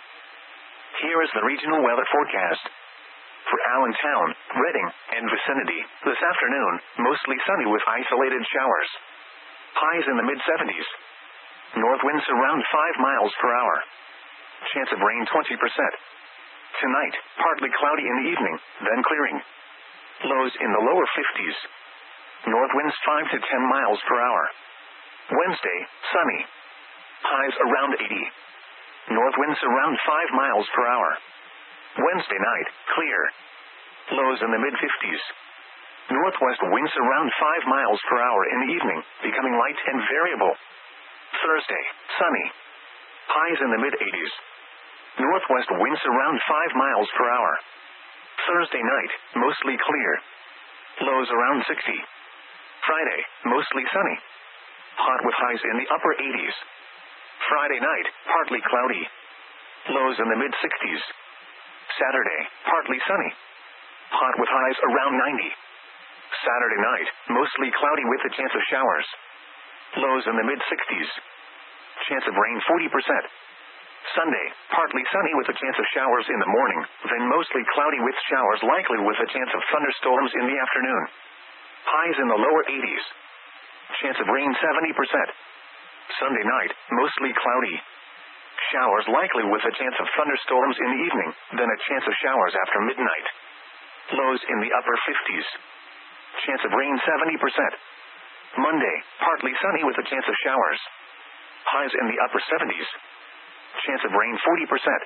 [SPEAKER 1] Here is the regional weather forecast. For Allentown, Reading, and vicinity, this afternoon, mostly sunny with isolated showers. Highs in the mid-seventies. North winds around five miles per hour. Chance of rain twenty percent. Tonight, partly cloudy in the evening, then clearing. Lows in the lower fifties. North winds five to ten miles per hour. Wednesday, sunny. Highs around eighty. North winds around five miles per hour. Wednesday night, clear. Lows in the mid-fifties. Northwest winds around five miles per hour in the evening, becoming light and variable. Thursday, sunny. Highs in the mid-eighties. Northwest winds around five miles per hour. Thursday night, mostly clear. Lows around sixty. Friday, mostly sunny. Hot with highs in the upper eighties. Friday night, partly cloudy. Lows in the mid-sixties. Saturday, partly sunny. Hot with highs around ninety. Saturday night, mostly cloudy with a chance of showers. Lows in the mid-sixties. Chance of rain forty percent. Sunday, partly sunny with a chance of showers in the morning, then mostly cloudy with showers likely with a chance of thunderstorms in the afternoon. Highs in the lower eighties. Chance of rain seventy percent. Sunday night, mostly cloudy. Showers likely with a chance of thunderstorms in the evening, then a chance of showers after midnight. Lows in the upper fifties. Chance of rain seventy percent. Monday, partly sunny with a chance of showers. Highs in the upper seventies. Chance of rain forty percent.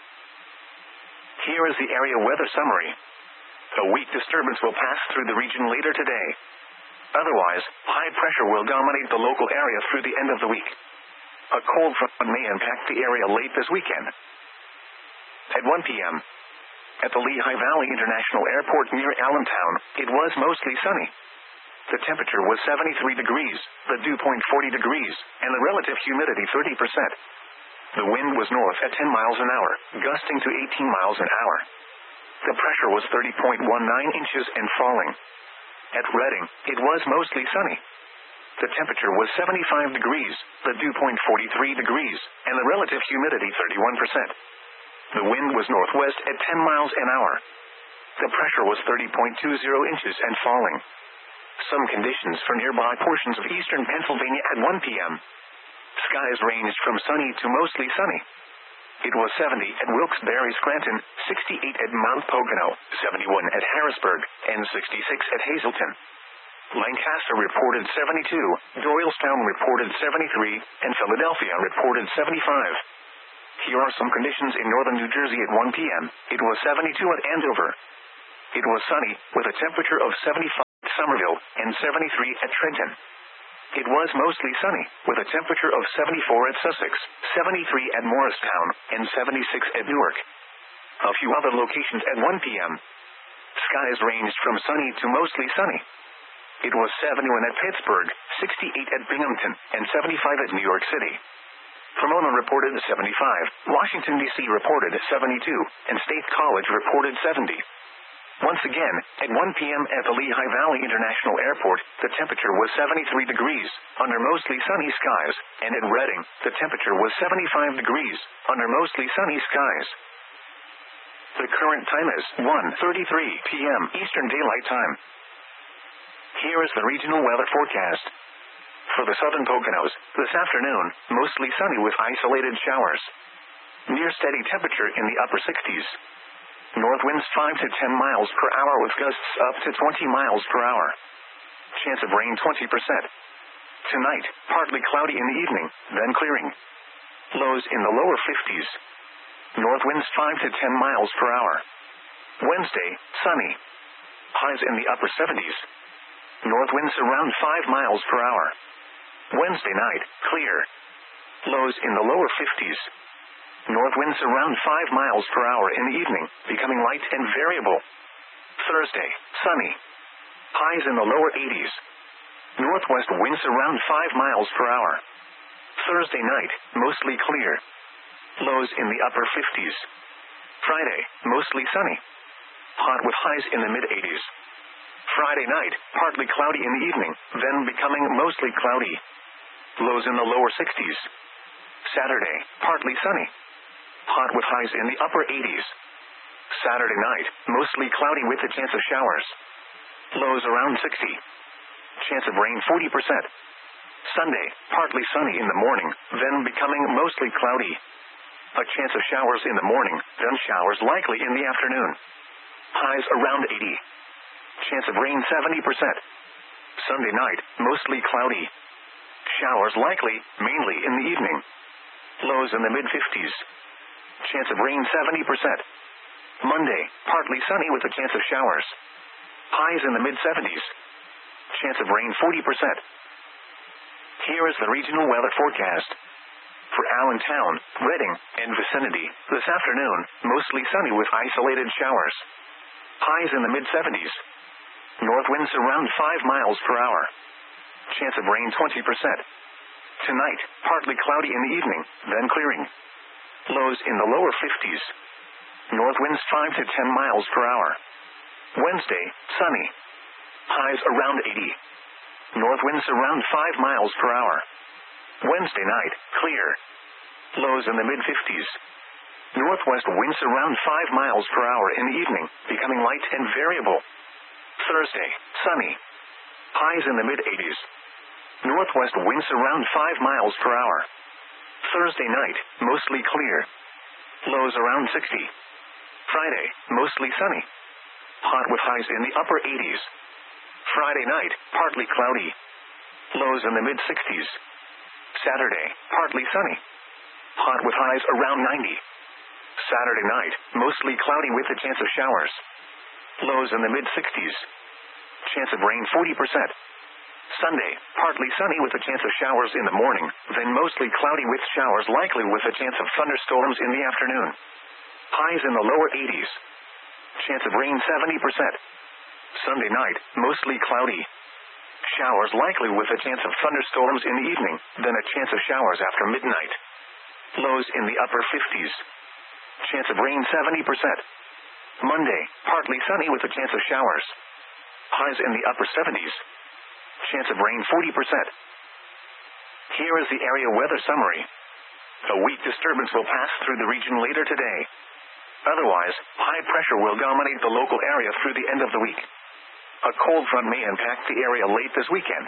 [SPEAKER 1] Here is the area weather summary. A weak disturbance will pass through the region later today. Otherwise, high pressure will dominate the local area through the end of the week. A cold front may impact the area late this weekend. At one p.m. at the Lehigh Valley International Airport near Allentown, it was mostly sunny. The temperature was seventy-three degrees, the dew point forty degrees, and the relative humidity thirty percent. The wind was north at ten miles an hour, gusting to eighteen miles an hour. The pressure was thirty point one nine inches and falling. At Reading, it was mostly sunny. The temperature was seventy-five degrees, the dew point forty-three degrees, and the relative humidity thirty-one percent. The wind was northwest at ten miles an hour. The pressure was thirty point two zero inches and falling. Some conditions for nearby portions of eastern Pennsylvania at one p.m. Skies ranged from sunny to mostly sunny. It was seventy at Wilkes-Barre, Scranton, sixty-eight at Mount Pocono, seventy-one at Harrisburg, and sixty-six at Hazleton. Lancaster reported seventy-two, Doylestown reported seventy-three, and Philadelphia reported seventy-five. Here are some conditions in northern New Jersey at one p.m. It was seventy-two at Andover. It was sunny, with a temperature of seventy-five. Somerville, and seventy-three at Trenton. It was mostly sunny, with a temperature of seventy-four at Sussex, seventy-three at Morristown, and seventy-six at Newark. A few other locations at one p m Skies ranged from sunny to mostly sunny. It was seventy-one at Pittsburgh, sixty-eight at Binghamton, and seventy-five at New York City. Pomona reported seventy-five, Washington, D C reported seventy-two, and State College reported seventy. Once again, at one p m at the Lehigh Valley International Airport, the temperature was seventy-three degrees, under mostly sunny skies, and at Reading, the temperature was seventy-five degrees, under mostly sunny skies. The current time is one thirty-three p m Eastern Daylight Time. Here is the regional weather forecast. For the southern Poconos, this afternoon, mostly sunny with isolated showers. Near steady temperature in the upper sixties. North winds five to ten miles per hour with gusts up to twenty miles per hour. Chance of rain twenty percent. Tonight, partly cloudy in the evening, then clearing. Lows in the lower fifties. North winds five to ten miles per hour. Wednesday, sunny. Highs in the upper seventies. North winds around five miles per hour. Wednesday night, clear. Lows in the lower fifties. North winds around five miles per hour in the evening, becoming light and variable. Thursday, sunny. Highs in the lower eighties. Northwest winds around five miles per hour. Thursday night, mostly clear. Lows in the upper fifties. Friday, mostly sunny. Hot with highs in the mid-eighties. Friday night, partly cloudy in the evening, then becoming mostly cloudy. Lows in the lower sixties. Saturday, partly sunny. Hot with highs in the upper eighties. Saturday night, mostly cloudy with a chance of showers. Lows around sixty. Chance of rain forty percent. Sunday, partly sunny in the morning, then becoming mostly cloudy. A chance of showers in the morning, then showers likely in the afternoon. Highs around eighty. Chance of rain seventy percent. Sunday night, mostly cloudy. Showers likely, mainly in the evening. Lows in the mid-fifties. Chance of rain seventy percent. Monday, partly sunny with a chance of showers. Highs in the mid-seventies. Chance of rain forty percent. Here is the regional weather forecast. For Allentown, Reading, and vicinity, this afternoon, mostly sunny with isolated showers. Highs in the mid-seventies. North winds around five miles per hour. Chance of rain twenty percent. Tonight, partly cloudy in the evening, then clearing. Lows in the lower fifties. North winds five to ten miles per hour. Wednesday, sunny. Highs around eighty. North winds around five miles per hour. Wednesday night, clear. Lows in the mid-fifties. Northwest winds around five miles per hour in the evening, becoming light and variable. Thursday, sunny. Highs in the mid-eighties. Northwest winds around five miles per hour. Thursday night, mostly clear. Lows around sixty. Friday, mostly sunny. Hot with highs in the upper eighties. Friday night, partly cloudy. Lows in the mid-sixties. Saturday, partly sunny. Hot with highs around ninety. Saturday night, mostly cloudy with a chance of showers. Lows in the mid-sixties. Chance of rain forty percent. Sunday, partly sunny with a chance of showers in the morning, then mostly cloudy with showers likely with a chance of thunderstorms in the afternoon. Highs in the lower eighties. Chance of rain seventy percent. Sunday night, mostly cloudy. Showers likely with a chance of thunderstorms in the evening, then a chance of showers after midnight. Lows in the upper fifties. Chance of rain seventy percent. Monday, partly sunny with a chance of showers. Highs in the upper seventies. Chance of rain forty percent. Here is the area weather summary. A weak disturbance will pass through the region later today. Otherwise, high pressure will dominate the local area through the end of the week. A cold front may impact the area late this weekend.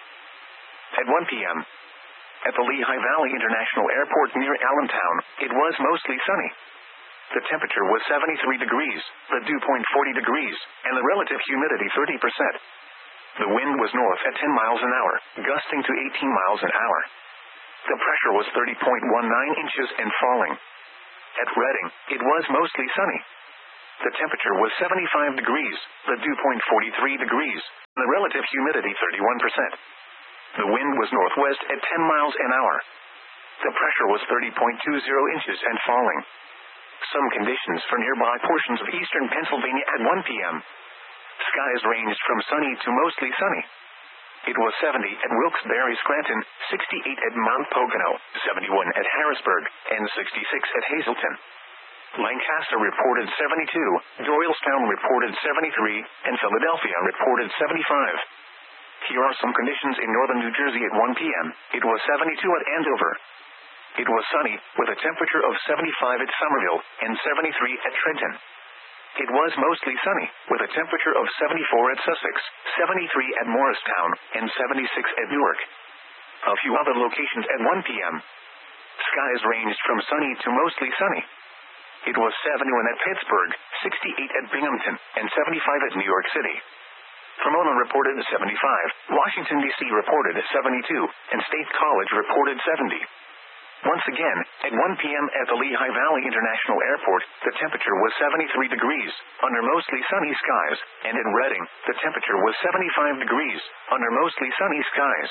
[SPEAKER 1] At one p m, at the Lehigh Valley International Airport near Allentown, it was mostly sunny. The temperature was seventy-three degrees, the dew point forty degrees, and the relative humidity thirty percent. The wind was north at ten miles an hour, gusting to eighteen miles an hour. The pressure was thirty point one nine inches and falling. At Reading, it was mostly sunny. the temperature was seventy-five degrees, the dew point forty-three degrees, the relative humidity thirty-one percent. The wind was northwest at ten miles an hour. The pressure was thirty point two zero inches and falling. Some conditions for nearby portions of eastern Pennsylvania at one p m Skies ranged from sunny to mostly sunny. It was seventy at Wilkes-Barre, Scranton, sixty-eight at Mount Pocono, seventy-one at Harrisburg, and sixty-six at Hazleton. Lancaster reported seventy-two, Doylestown reported seventy-three, and Philadelphia reported seventy-five. Here are some conditions in northern New Jersey at one p m It was seventy-two at Andover. It was sunny, with a temperature of seventy-five at Somerville, and seventy-three at Trenton. It was mostly sunny, with a temperature of seventy-four at Sussex, seventy-three at Morristown, and seventy-six at Newark. A few other locations at one p m Skies ranged from sunny to mostly sunny. It was seventy-one at Pittsburgh, sixty-eight at Binghamton, and seventy-five at New York City. Pomona reported seventy-five, Washington, D C reported seventy-two, and State College reported seventy. Once again, at one p m at the Lehigh Valley International Airport, the temperature was seventy-three degrees, under mostly sunny skies, and in Reading, the temperature was seventy-five degrees, under mostly sunny skies.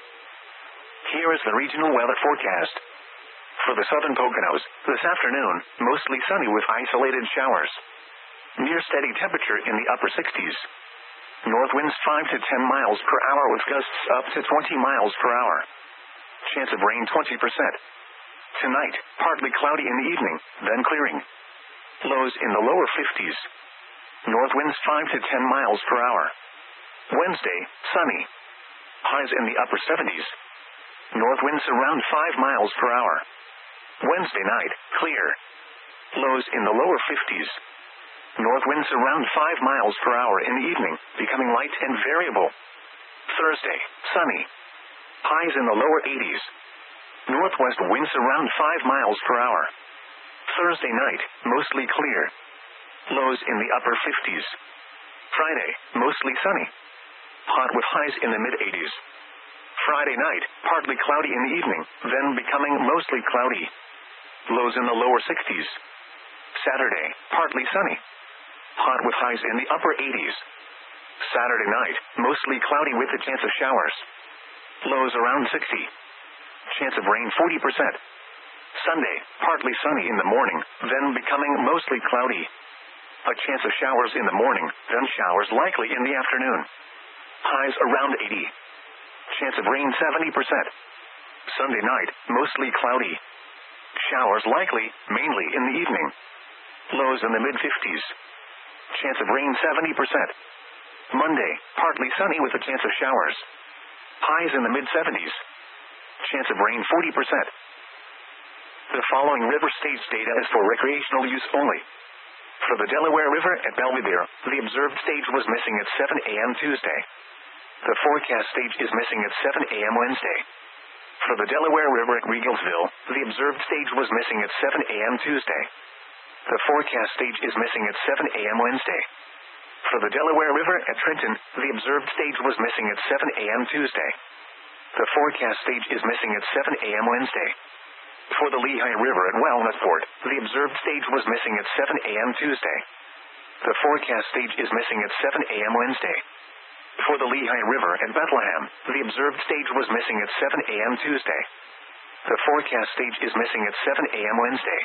[SPEAKER 1] Here is the regional weather forecast. For the southern Poconos, this afternoon, mostly sunny with isolated showers. Near steady temperature in the upper sixties. North winds five to ten miles per hour with gusts up to twenty miles per hour. Chance of rain twenty percent. Tonight, partly cloudy in the evening, then clearing. Lows in the lower fifties. North winds five to ten miles per hour. Wednesday, sunny. Highs in the upper seventies. North winds around five miles per hour. Wednesday night, clear. Lows in the lower fifties. North winds around five miles per hour in the evening, becoming light and variable. Thursday, sunny. Highs in the lower eighties. Northwest winds around five miles per hour. Thursday night, mostly clear. Lows in the upper fifties. Friday, mostly sunny. Hot with highs in the mid-eighties. Friday night, partly cloudy in the evening, then becoming mostly cloudy. Lows in the lower sixties. Saturday, partly sunny. Hot with highs in the upper eighties. Saturday night, mostly cloudy with a chance of showers. Lows around sixty. Chance of rain forty percent. Sunday, partly sunny in the morning, then becoming mostly cloudy. A chance of showers in the morning, then showers likely in the afternoon. Highs around eighty. Chance of rain seventy percent. Sunday night, mostly cloudy. Showers likely, mainly in the evening. Lows in the mid-fifties. Chance of rain seventy percent. Monday, partly sunny with a chance of showers. Highs in the mid-seventies. Chance of rain forty percent. The following river stage data is for recreational use only. For the Delaware River at Belvidere, the observed stage was missing at seven a m Tuesday. The forecast stage is missing at seven a m Wednesday. For the Delaware River at Regalsville, the observed stage was missing at seven a m Tuesday. The forecast stage is missing at seven a m Wednesday. For the Delaware River at Trenton, the observed stage was missing at seven a m Tuesday. The forecast stage is missing at seven a m Wednesday. For the Lehigh River at Walnutport, the observed stage was missing at seven a m Tuesday. The forecast stage is missing at seven a m Wednesday. For the Lehigh River at Bethlehem, the observed stage was missing at seven a m Tuesday. The forecast stage is missing at seven a m Wednesday.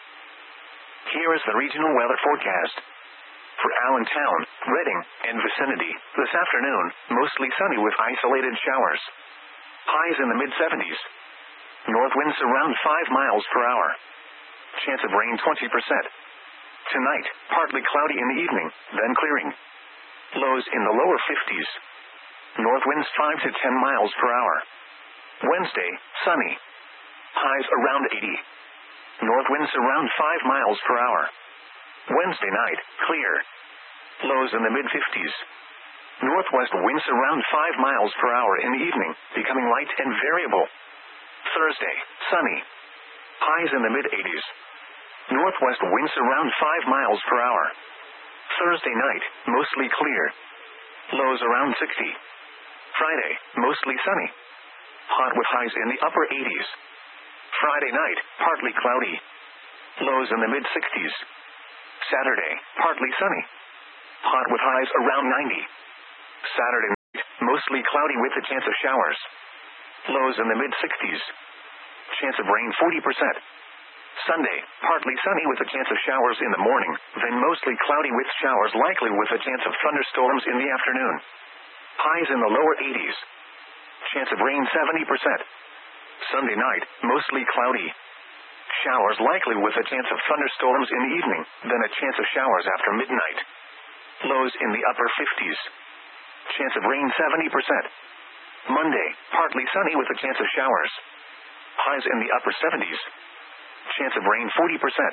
[SPEAKER 1] Here is the regional weather forecast. For Allentown, Reading, and vicinity, this afternoon, mostly sunny with isolated showers. Highs in the mid-seventies. North winds around five miles per hour. Chance of rain twenty percent. Tonight, partly cloudy in the evening, then clearing. Lows in the lower fifties. North winds five to ten miles per hour. Wednesday, sunny. Highs around eighty. North winds around five miles per hour. Wednesday night, clear. Lows in the mid-fifties. Northwest winds around five miles per hour in the evening, becoming light and variable. Thursday, sunny. Highs in the mid-eighties. Northwest winds around five miles per hour. Thursday night, mostly clear. Lows around sixty. Friday, mostly sunny. Hot with highs in the upper eighties. Friday night, partly cloudy. Lows in the mid-sixties. Saturday, partly sunny. Hot with highs around ninety. Saturday night, mostly cloudy with a chance of showers. Lows in the mid-sixties. Chance of rain forty percent. Sunday, partly sunny with a chance of showers in the morning, then mostly cloudy with showers likely with a chance of thunderstorms in the afternoon. Highs in the lower eighties. Chance of rain seventy percent. Sunday night, mostly cloudy. Showers likely with a chance of thunderstorms in the evening, then a chance of showers after midnight. Lows in the upper fifties. Chance of rain seventy percent. Monday, partly sunny with a chance of showers. Highs in the upper seventies. Chance of rain forty percent.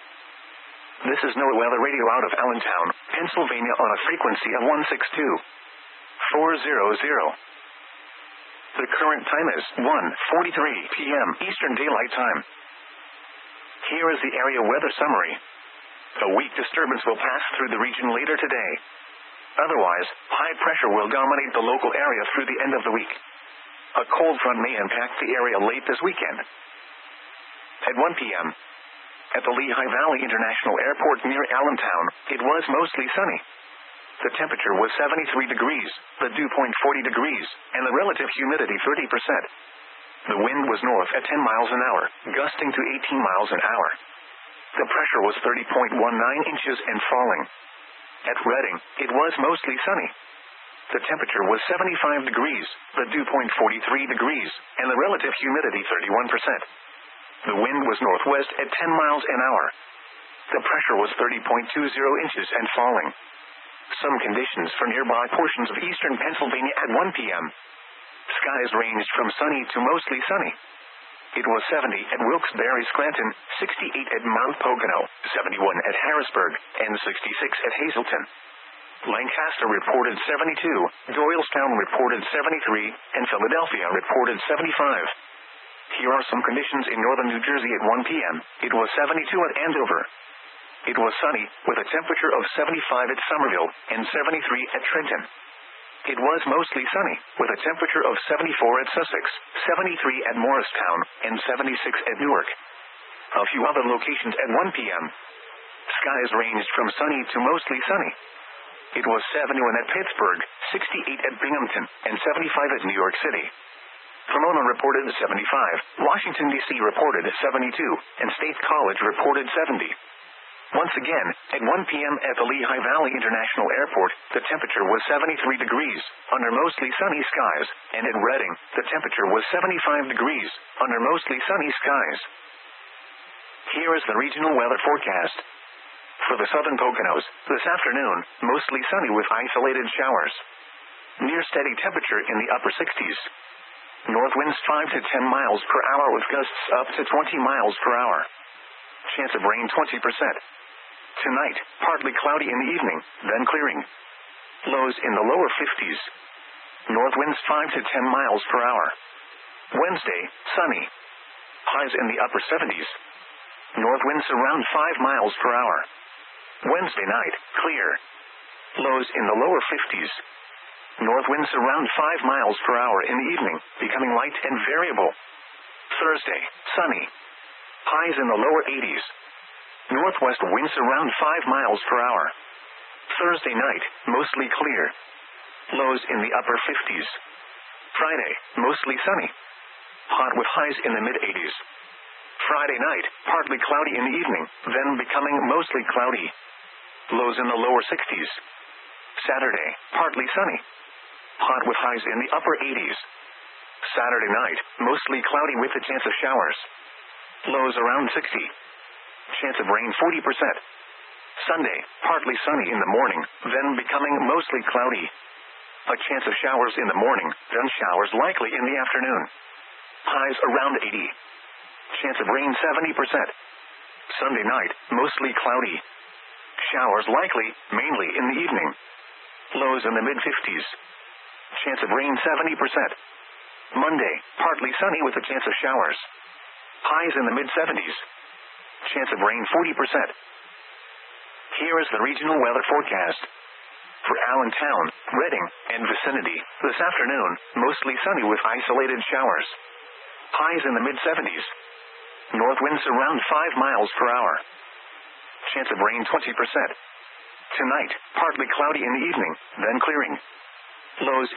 [SPEAKER 1] This is NOAA Weather Radio out of Allentown, Pennsylvania on a frequency of one six two four hundred. The current time is one forty-three p m Eastern Daylight Time. Here is the area weather summary. A weak disturbance will pass through the region later today. Otherwise, high pressure will dominate the local area through the end of the week. A cold front may impact the area late this weekend. At one p m, at the Lehigh Valley International Airport near Allentown, it was mostly sunny. The temperature was seventy-three degrees, the dew point forty degrees, and the relative humidity thirty percent. The wind was north at ten miles an hour, gusting to eighteen miles an hour. The pressure was thirty point one nine inches and falling. At Reading, it was mostly sunny. The temperature was seventy-five degrees, the dew point forty-three degrees, and the relative humidity thirty-one percent. The wind was northwest at ten miles an hour. The pressure was thirty point two zero inches and falling. Some conditions for nearby portions of eastern Pennsylvania at one p m Skies ranged from sunny to mostly sunny. It was seventy at Wilkes-Barre, Scranton, sixty-eight at Mount Pocono, seventy-one at Harrisburg, and sixty-six at Hazleton. Lancaster reported seventy-two, Doylestown reported seventy-three, and Philadelphia reported seventy-five. Here are some conditions in northern New Jersey at one p m It was seventy-two at Andover. It was sunny, with a temperature of seventy-five at Somerville, and seventy-three at Trenton. It was mostly sunny, with a temperature of seventy-four at Sussex, seventy-three at Morristown, and seventy-six at Newark. A few other locations at one p m Skies ranged from sunny to mostly sunny. It was seventy-one at Pittsburgh, sixty-eight at Binghamton, and seventy-five at New York City. Pomona reported seventy-five, Washington, D C reported seventy-two, and State College reported seventy. Once again, at one p m at the Lehigh Valley International Airport, the temperature was seventy-three degrees, under mostly sunny skies, and at Reading, the temperature was seventy-five degrees, under mostly sunny skies. Here is the regional weather forecast. For the southern Poconos, this afternoon, mostly sunny with isolated showers. Near steady temperature in the upper sixties. North winds five to ten miles per hour with gusts up to twenty miles per hour. Chance of rain twenty percent. Tonight, partly cloudy in the evening, then clearing. Lows in the lower fifties. North winds five to ten miles per hour. Wednesday, sunny. Highs in the upper seventies. North winds around five miles per hour. Wednesday night, clear. Lows in the lower fifties. North winds around five miles per hour in the evening, becoming light and variable. Thursday, sunny. Highs in the lower eighties. Northwest winds around five miles per hour. Thursday night, mostly clear. Lows in the upper fifties. Friday, mostly sunny. Hot with highs in the mid-eighties. Friday night, partly cloudy in the evening, then becoming mostly cloudy. Lows in the lower sixties. Saturday, partly sunny. Hot with highs in the upper eighties. Saturday night, mostly cloudy with a chance of showers. Lows around sixty. Chance of rain forty percent. Sunday, partly sunny in the morning, then becoming mostly cloudy. A chance of showers in the morning, then showers likely in the afternoon. Highs around eighty. Chance of rain seventy percent. Sunday night, mostly cloudy. Showers likely, mainly in the evening. Lows in the mid-fifties. Chance of rain seventy percent. Monday, partly sunny with a chance of showers. Highs in the mid-seventies. Chance of rain forty percent. Here is the regional weather forecast. For Allentown, Reading, and vicinity, this afternoon, mostly sunny with isolated showers. Highs in the mid-seventies. North winds around five miles per hour. Chance of rain twenty percent. Tonight, partly cloudy in the evening, then clearing. Lows